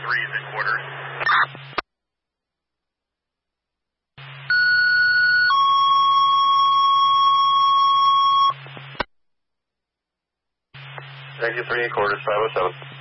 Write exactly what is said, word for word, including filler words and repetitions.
three is in quarters. Yankee three in quarters, five oh seven.